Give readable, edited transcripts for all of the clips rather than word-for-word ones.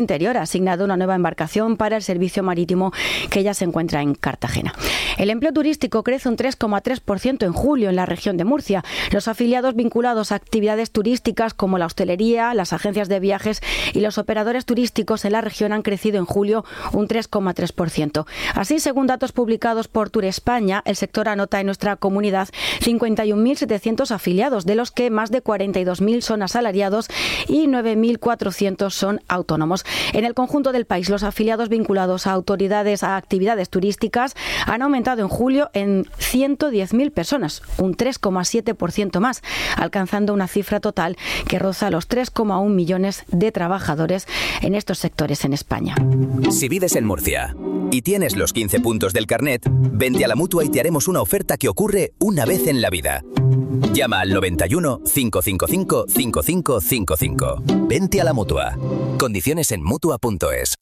Interior ha asignado una nueva embarcación para el servicio marítimo que ya se encuentra en Cartagena. El empleo turístico crece un 3,3% en julio en la región de Murcia. Los afiliados vinculados a actividades turísticas como la hostelería, las agencias de viajes y los operadores turísticos en la región han crecido en julio un 3,3%. Así, según datos publicados por Turespaña, el sector anota en nuestra comunidad 51.700 afiliados, de los que más de 42.000 son asalariados y 9.400 son autónomos. En el conjunto del país, los afiliados vinculados a actividades turísticas han aumentado en julio en 110.000 personas, un 3,7% más, alcanzando una cifra total que roza los 3,1 millones de trabajadores en estos sectores en España. Si vives en Murcia y tienes los 15 puntos del carnet, vente a la Mutua y te haremos una oferta que ocurre una vez en la vida. Llama al 91 555 5555. Vente a la Mutua. Condiciones en Mutua.es.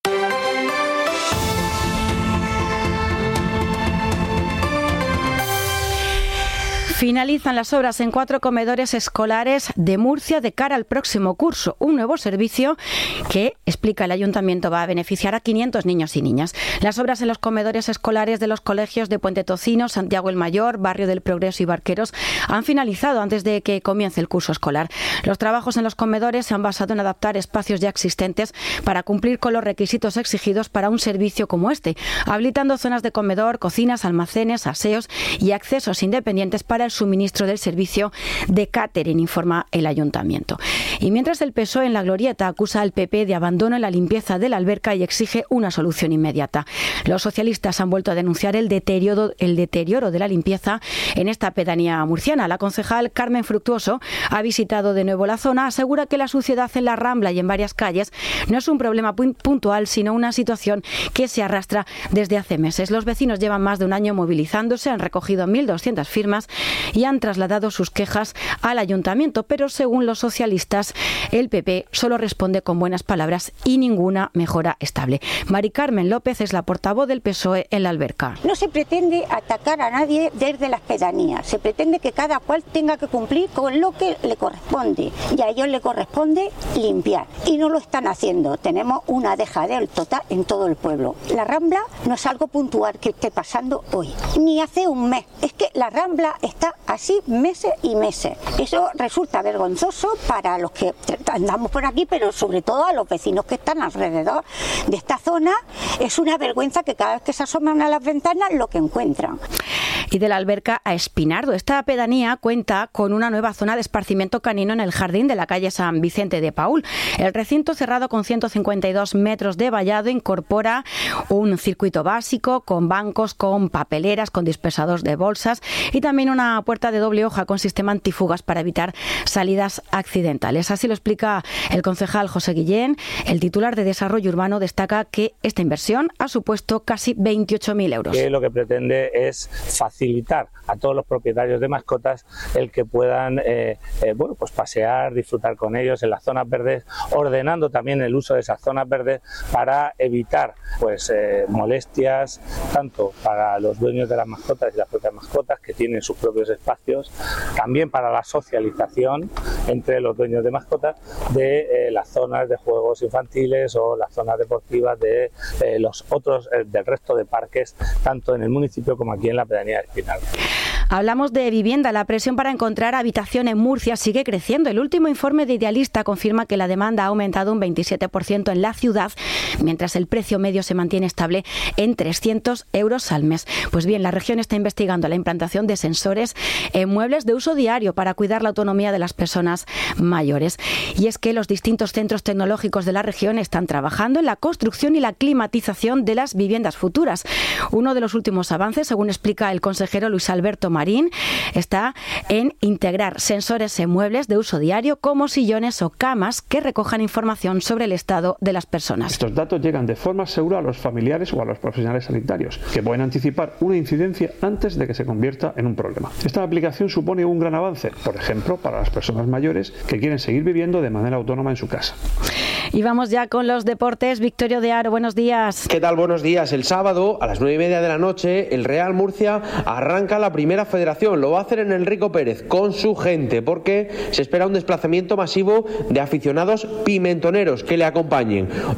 Finalizan las obras en 4 comedores escolares de Murcia de cara al próximo curso. Un nuevo servicio que, explica el Ayuntamiento, va a beneficiar a 500 niños y niñas. Las obras en los comedores escolares de los colegios de Puente Tocino, Santiago el Mayor, Barrio del Progreso y Barqueros han finalizado antes de que comience el curso escolar. Los trabajos en los comedores se han basado en adaptar espacios ya existentes para cumplir con los requisitos exigidos para un servicio como este, habilitando zonas de comedor, cocinas, almacenes, aseos y accesos independientes para el suministro del servicio de catering, informa el Ayuntamiento. Y mientras el PSOE en La Glorieta acusa al PP de abandono en la limpieza de la alberca y exige una solución inmediata. Los socialistas han vuelto a denunciar el deterioro de la limpieza en esta pedanía murciana. La concejal Carmen Fructuoso ha visitado de nuevo la zona, asegura que la suciedad en la Rambla y en varias calles no es un problema puntual, sino una situación que se arrastra desde hace meses. Los vecinos llevan más de un año movilizándose, han recogido 1.200 firmas y han trasladado sus quejas al Ayuntamiento, pero según los socialistas, el PP solo responde con buenas palabras y ninguna mejora estable. Mari Carmen López es la portavoz del PSOE en la alberca. No se pretende atacar a nadie desde las pedanías, se pretende que cada cual tenga que cumplir con lo que le corresponde y a ellos le corresponde limpiar y no lo están haciendo. Tenemos una dejadez total en todo el pueblo. La Rambla no es algo puntual que esté pasando hoy, ni hace un mes. Es que la Rambla está así meses y meses. Eso resulta vergonzoso para los que andamos por aquí, pero sobre todo a los vecinos que están alrededor de esta zona. Es una vergüenza que cada vez que se asoman a las ventanas lo que encuentran. Y de la alberca a Espinardo. Esta pedanía cuenta con una nueva zona de esparcimiento canino en el jardín de la calle San Vicente de Paúl. El recinto, cerrado con 152 metros de vallado, incorpora un circuito básico con bancos, con papeleras, con dispersadores de bolsas y también una puerta de doble hoja con sistema antifugas para evitar salidas accidentales. Así lo explica el concejal José Guillén. El titular de Desarrollo Urbano destaca que esta inversión ha supuesto casi 28.000 euros. Que lo que pretende es facilitar a todos los propietarios de mascotas el que puedan pues pasear, disfrutar con ellos en las zonas verdes, ordenando también el uso de esas zonas verdes para evitar molestias tanto para los dueños de las mascotas y las propias mascotas que tienen sus propios espacios, también para la socialización entre los dueños de mascotas de las zonas de juegos infantiles o las zonas deportivas de los otros del resto de parques, tanto en el municipio como aquí en la pedanía de Espinardo. Hablamos de vivienda. La presión para encontrar habitación en Murcia sigue creciendo. El último informe de Idealista confirma que la demanda ha aumentado un 27% en la ciudad, mientras el precio medio se mantiene estable en 300 euros al mes. Pues bien, la región está investigando la implantación de sensores en muebles de uso diario para cuidar la autonomía de las personas mayores. Y es que los distintos centros tecnológicos de la región están trabajando en la construcción y la climatización de las viviendas futuras. Uno de los últimos avances, según explica el consejero Luis Alberto Marín, está en integrar sensores en muebles de uso diario como sillones o camas que recojan información sobre el estado de las personas. Estos datos llegan de forma segura a los familiares o a los profesionales sanitarios, que pueden anticipar una incidencia antes de que se convierta en un problema. Esta aplicación supone un gran avance, por ejemplo, para las personas mayores que quieren seguir viviendo de manera autónoma en su casa. Y vamos ya con los deportes. Victorio de Aro, buenos días. ¿Qué tal? Buenos días. El sábado a las 9:30 de la noche el Real Murcia arranca la primera federación. Lo va a hacer en Enrico Pérez con su gente, porque se espera un desplazamiento masivo de aficionados pimentoneros que le acompañen.